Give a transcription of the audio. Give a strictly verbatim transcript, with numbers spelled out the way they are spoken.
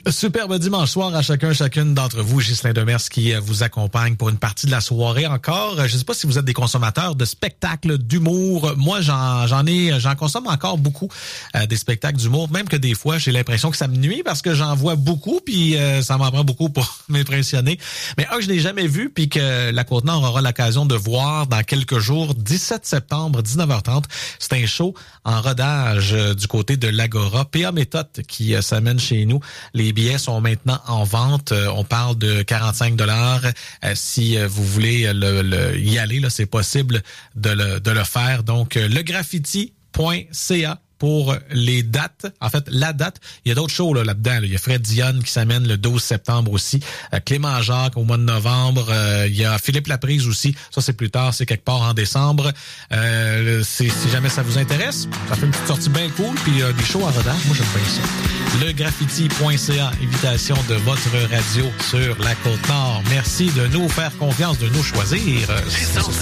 Superbe dimanche soir à chacun, chacune d'entre vous. Ghislain Demers qui vous accompagne pour une partie de la soirée encore. Je ne sais pas si vous êtes des consommateurs de spectacles d'humour. Moi, j'en, j'en ai, j'en consomme encore beaucoup euh, des spectacles d'humour, même que des fois, j'ai l'impression que ça me nuit parce que j'en vois beaucoup, puis euh, ça m'en prend beaucoup pour m'impressionner. Mais un que je n'ai jamais vu, puis que la Côte-Nord aura l'occasion de voir dans quelques jours, dix-sept septembre, dix-neuf heures trente. C'est un show en rodage euh, du côté de l'Agora. P A Méthode qui euh, s'amène chez nous. Les billets sont maintenant en vente. Euh, on parle de quarante-cinq dollars. Euh, si euh, vous voulez le, le, y aller, là, c'est possible de le, de le faire. Donc, euh, legraffiti point c a pour les dates. En fait, la date, il y a d'autres shows là, là-dedans. Là. Il y a Fred Dionne qui s'amène le douze septembre aussi. Euh, Clément Jacques au mois de novembre. Euh, il y a Philippe Laprise aussi. Ça, c'est plus tard. C'est quelque part en décembre. Euh, c'est, si jamais ça vous intéresse, ça fait une petite sortie bien cool. Puis euh, des shows en rodage. Moi, j'aime bien ça. legraffiti point c a, invitation de votre radio sur la Côte-Nord. Merci de nous faire confiance, de nous choisir.